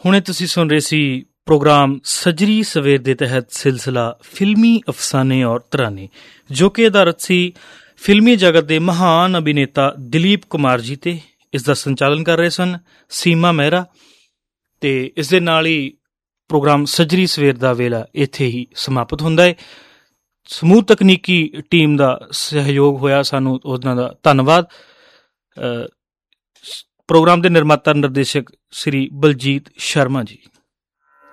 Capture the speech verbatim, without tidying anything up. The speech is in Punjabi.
ਹੁਣੇ ਤੁਸੀਂ ਸੁਣ ਰਹੇ ਸੀ ਪ੍ਰੋਗਰਾਮ ਸੱਜਰੀ ਸਵੇਰ ਦੇ ਤਹਿਤ ਸਿਲਸਿਲਾ ਫਿਲਮੀ ਅਫਸਾਨੇ ਔਰ ਤਰਾਨੇ, ਜੋ ਕਿ ਆਧਾਰਿਤ ਸੀ ਫਿਲਮੀ ਜਗਤ ਦੇ ਮਹਾਨ ਅਭਿਨੇਤਾ ਦਿਲੀਪ ਕੁਮਾਰ ਜੀ 'ਤੇ। ਇਸ ਦਾ ਸੰਚਾਲਨ ਕਰ ਰਹੇ ਸਨ ਸੀਮਾ ਮਹਿਰਾ। ਅਤੇ ਇਸ ਦੇ ਨਾਲ ਹੀ ਪ੍ਰੋਗਰਾਮ ਸੱਜਰੀ ਸਵੇਰ ਦਾ ਵੇਲਾ ਇੱਥੇ ਹੀ ਸਮਾਪਤ ਹੁੰਦਾ ਹੈ। ਸਮੂਹ ਤਕਨੀਕੀ ਟੀਮ ਦਾ ਸਹਿਯੋਗ ਹੋਇਆ, ਸਾਨੂੰ ਉਹਨਾਂ ਦਾ ਧੰਨਵਾਦ। ਪ੍ਰੋਗਰਾਮ ਦੇ ਨਿਰਮਾਤਾ ਨਿਰਦੇਸ਼ਕ ਸ੍ਰੀ ਬਲਜੀਤ ਸ਼ਰਮਾ ਜੀ।